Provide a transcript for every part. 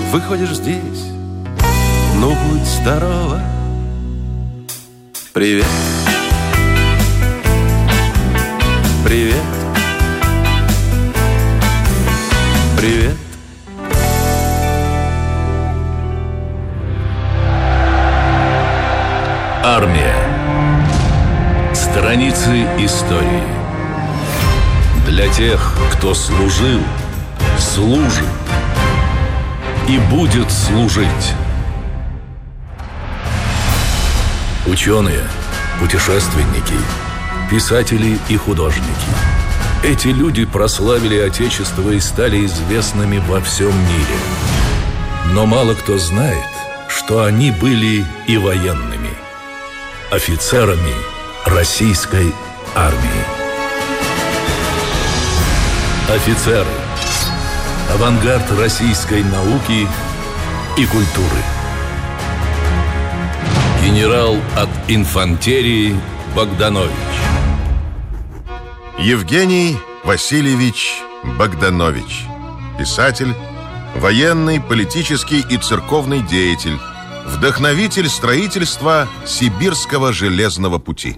выходишь здесь, ну будь здорова. Привет. Привет. Привет. Армия. Страницы истории. Для тех, кто служил, служит и будет служить. Ученые, путешественники, писатели и художники. Эти люди прославили Отечество и стали известными во всем мире. Но мало кто знает, что они были и военными, офицерами российской армии. Офицеры. Авангард российской науки и культуры. Генерал от инфантерии Богданович. Евгений Васильевич Богданович. Писатель, военный, политический и церковный деятель, вдохновитель строительства Сибирского железного пути.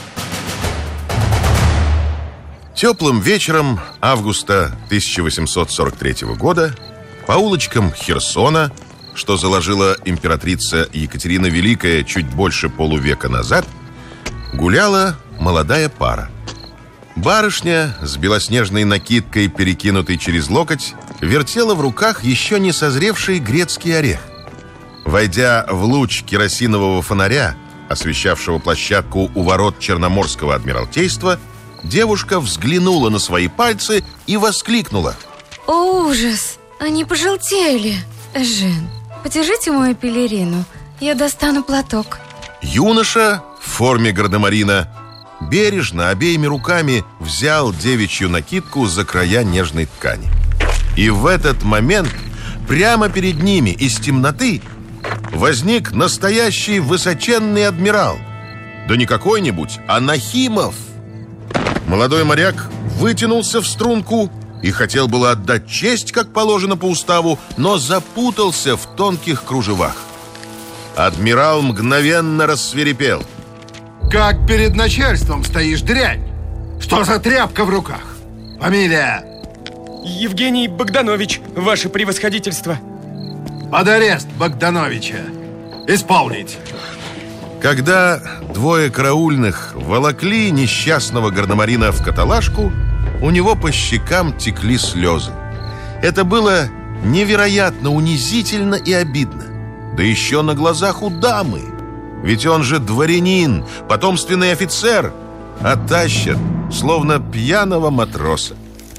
Теплым вечером августа 1843 года по улочкам Херсона, что заложила императрица Екатерина Великая чуть больше полувека назад, гуляла молодая пара. Барышня с белоснежной накидкой, перекинутой через локоть, вертела в руках еще не созревший грецкий орех. Войдя в луч керосинового фонаря, освещавшего площадку у ворот Черноморского адмиралтейства, девушка взглянула на свои пальцы и воскликнула: «О, ужас! Они пожелтели! Жен, подержите мою пелерину, я достану платок». Юноша в форме гардемарина бережно обеими руками взял девичью накидку за края нежной ткани. И в этот момент прямо перед ними из темноты возник настоящий высоченный адмирал. Да не какой-нибудь, а Нахимов. Молодой моряк вытянулся в струнку и хотел было отдать честь, как положено по уставу, но запутался в тонких кружевах. Адмирал мгновенно рассвирепел. Как перед начальством стоишь, дрянь? Что за тряпка в руках? Фамилия? Евгений Богданович, ваше превосходительство. Под арест Богдановича. Исполнить. Когда двое караульных волокли несчастного гардемарина в каталажку, у него по щекам текли слезы. Это было невероятно унизительно и обидно. Да еще на глазах у дамы. Ведь он же дворянин, потомственный офицер, а тащат, словно пьяного матроса.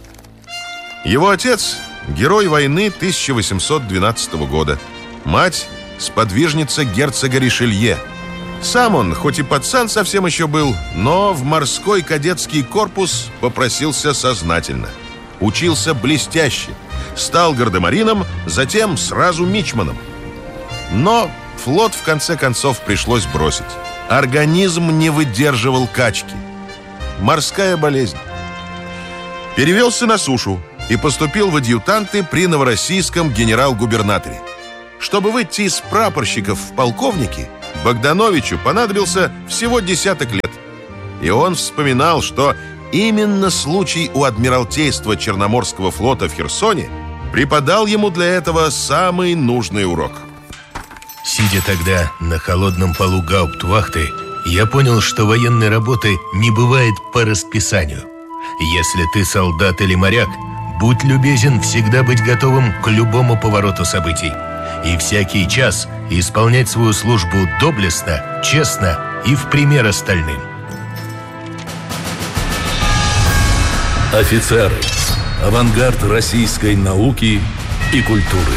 Его отец – герой войны 1812 года. Мать – сподвижница герцога Ришелье. Сам он, хоть и пацан совсем еще был, но в морской кадетский корпус попросился сознательно. Учился блестяще. Стал гардемарином, затем сразу мичманом. Но флот в конце концов пришлось бросить. Организм не выдерживал качки. Морская болезнь. Перевелся на сушу и поступил в адъютанты при новороссийском генерал-губернаторе. Чтобы выйти из прапорщиков в полковники, Богдановичу понадобился всего 10 лет. И он вспоминал, что именно случай у Адмиралтейства Черноморского флота в Херсоне преподал ему для этого самый нужный урок. Сидя тогда на холодном полу гауптвахты, я понял, что военной работы не бывает по расписанию. Если ты солдат или моряк, будь любезен всегда быть готовым к любому повороту событий. И всякий час исполнять свою службу доблестно, честно и в пример остальным. Офицеры. Авангард российской науки и культуры.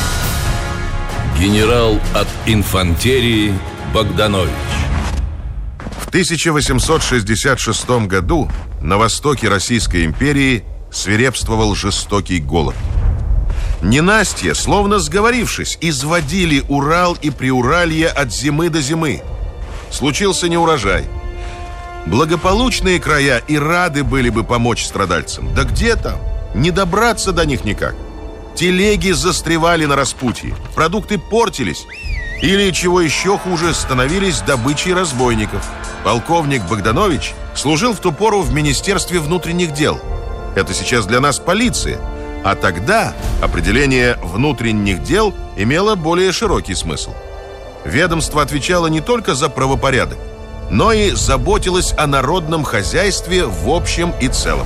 Генерал от инфантерии Богданович. В 1866 году на востоке Российской империи свирепствовал жестокий голод. Ненастья, словно сговорившись, изводили Урал и Приуралье от зимы до зимы. Случился неурожай. Благополучные края и рады были бы помочь страдальцам. Да где там? Не добраться до них никак. телеги застревали на распутье, продукты портились или, чего еще хуже, становились добычей разбойников. Полковник Богданович служил в ту пору в Министерстве внутренних дел. Это сейчас для нас полиция, а тогда определение внутренних дел имело более широкий смысл. Ведомство отвечало не только за правопорядок, но и заботилось о народном хозяйстве в общем и целом.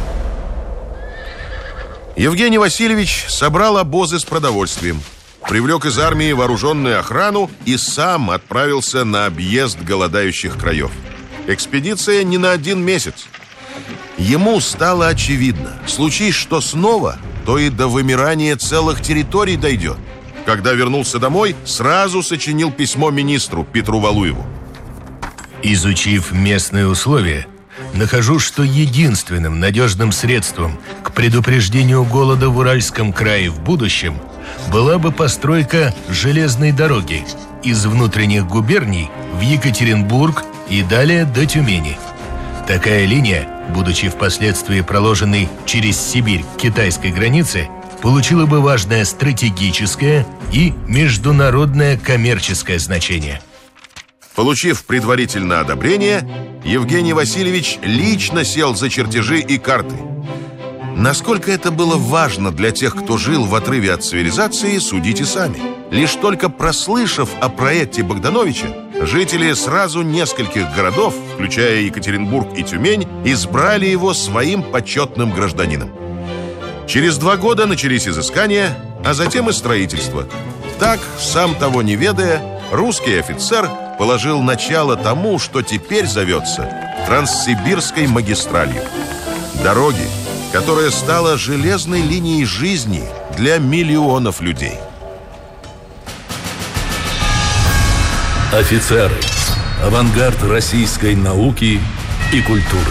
Евгений Васильевич собрал обозы с продовольствием, привлек из армии вооруженную охрану и сам отправился на объезд голодающих краев. Экспедиция не на 1 месяц. Ему стало очевидно, случись что снова, то и до вымирания целых территорий дойдет. Когда вернулся домой, сразу сочинил письмо министру Петру Валуеву. Изучив местные условия, нахожу, что единственным надежным средством к предупреждению голода в Уральском крае в будущем была бы постройка железной дороги из внутренних губерний в Екатеринбург и далее до Тюмени. Такая линия, будучи впоследствии проложенной через Сибирь к китайской границе, получила бы важное стратегическое и международное коммерческое значение. Получив предварительное одобрение, Евгений Васильевич лично сел за чертежи и карты. Насколько это было важно для тех, кто жил в отрыве от цивилизации, судите сами. Лишь только прослышав о проекте Богдановича, жители сразу нескольких городов, включая Екатеринбург и Тюмень, избрали его своим почетным гражданином. Через 2 года начались изыскания, а затем и строительство. Так, сам того не ведая, русский офицер положил начало тому, что теперь зовется Транссибирской магистралью. Дороги, которая стала железной линией жизни для миллионов людей. Офицеры. Авангард российской науки и культуры.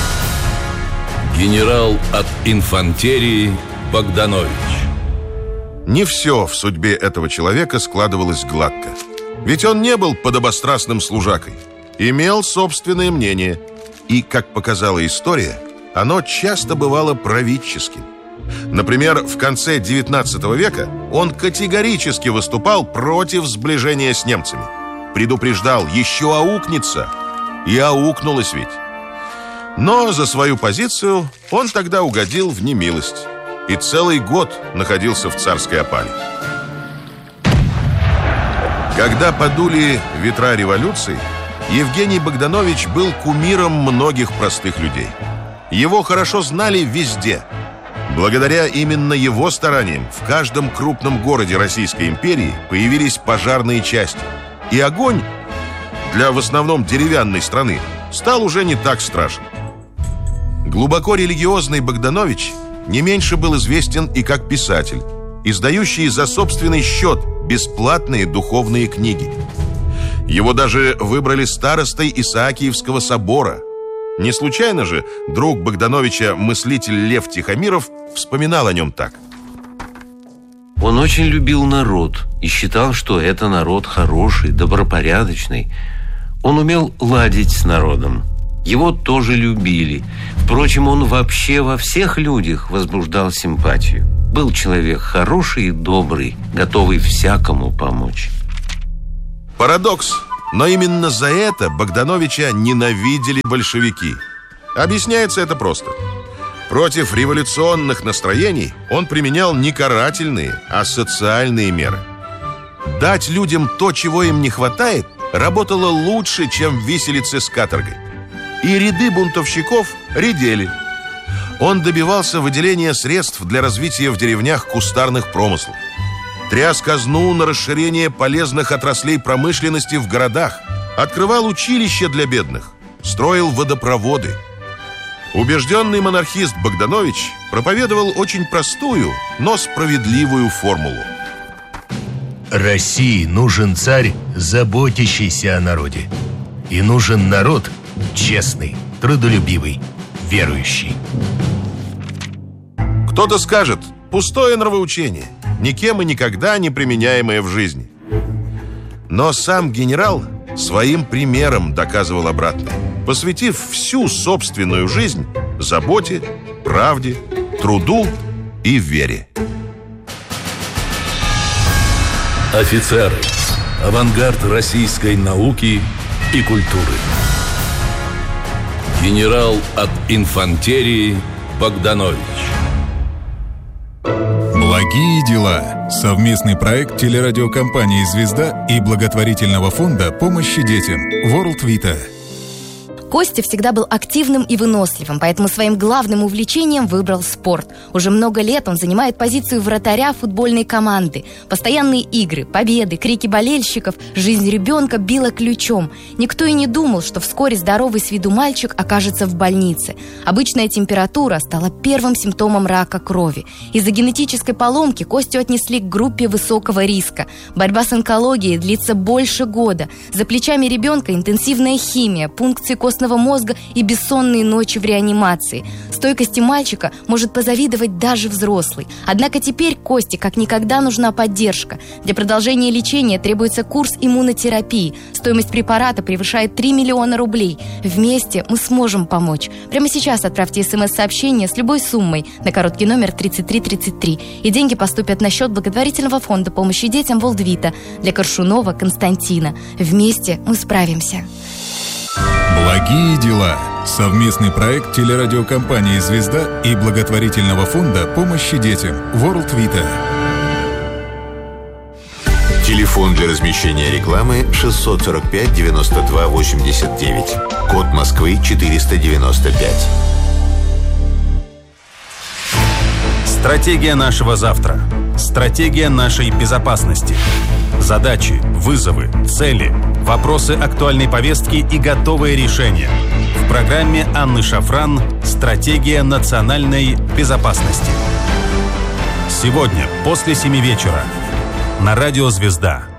Генерал от инфантерии Богданович. Не все в судьбе этого человека складывалось гладко. Ведь он не был подобострастным служакой, имел собственное мнение. И, как показала история, оно часто бывало правительским. Например, в конце XIX века он категорически выступал против сближения с немцами. Предупреждал, еще аукнется. И аукнулось ведь. Но за свою позицию он тогда угодил в немилость и целый год находился в царской опале. Когда подули ветра революции, Евгений Богданович был кумиром многих простых людей. Его хорошо знали везде. Благодаря именно его стараниям в каждом крупном городе Российской империи появились пожарные части. И огонь, для в основном деревянной страны, стал уже не так страшен. Глубоко религиозный Богданович не меньше был известен и как писатель, издающий за собственный счет бесплатные духовные книги. Его даже выбрали старостой Исаакиевского собора. Не случайно же друг Богдановича, мыслитель Лев Тихомиров, вспоминал о нем так. Он очень любил народ и считал, что это народ хороший, добропорядочный. Он умел ладить с народом. Его тоже любили. Впрочем, он вообще во всех людях возбуждал симпатию. Был человек хороший и добрый, готовый всякому помочь. Парадокс, но именно за это Богдановича ненавидели большевики. Объясняется это просто. Против революционных настроений он применял не карательные, а социальные меры. Дать людям то, чего им не хватает, работало лучше, чем виселицы с каторгой. И ряды бунтовщиков редели. Он добивался выделения средств для развития в деревнях кустарных промыслов. Тряс казну на расширение полезных отраслей промышленности в городах. Открывал училища для бедных. Строил водопроводы. Убежденный монархист Богданович проповедовал очень простую, но справедливую формулу. России нужен царь, заботящийся о народе. И нужен народ честный, трудолюбивый, верующий. Кто-то скажет, пустое нравоучение, никем и никогда не применяемое в жизни. Но сам генерал своим примером доказывал обратное, посвятив всю собственную жизнь заботе, правде, труду и вере. Офицеры. Авангард российской науки и культуры. Генерал от инфантерии Богданович. Благие дела. Совместный проект телерадиокомпании «Звезда» и благотворительного фонда помощи детям World Vita. Костя всегда был активным и выносливым, поэтому своим главным увлечением выбрал спорт. Уже много лет он занимает позицию вратаря футбольной команды. Постоянные игры, победы, крики болельщиков, жизнь ребенка била ключом. Никто и не думал, что вскоре здоровый с виду мальчик окажется в больнице. Обычная температура стала первым симптомом рака крови. Из-за генетической поломки Костю отнесли к группе высокого риска. Борьба с онкологией длится больше года. За плечами ребенка интенсивная химия, пункции костного мозга и бессонные ночи в реанимации. Стойкости мальчика может позавидовать даже взрослый. Однако теперь Косте как никогда нужна поддержка. Для продолжения лечения требуется курс иммунотерапии. Стоимость препарата превышает 3 миллиона рублей. Вместе мы сможем помочь. Прямо сейчас отправьте смс-сообщение с любой суммой на короткий номер 3333. И деньги поступят на счет благотворительного фонда помощи детям World Vita для Коршунова Константина. Вместе мы справимся. Благие дела. Совместный проект телерадиокомпании «Звезда» и благотворительного фонда помощи детям World Vita. Телефон для размещения рекламы 645 92 89. Код Москвы 495. Стратегия нашего завтра. Стратегия нашей безопасности. Задачи, вызовы, цели, вопросы актуальной повестки и готовые решения. В программе Анны Шафран «Стратегия национальной безопасности». Сегодня после 7 вечера на радио «Звезда».